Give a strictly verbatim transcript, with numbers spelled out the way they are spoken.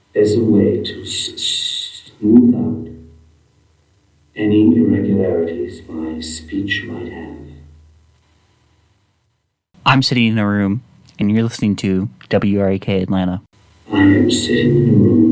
as a way to s- smooth out any irregularities my speech might have. I'm sitting in a room, and you're listening to W R A K Atlanta. I am sitting in a room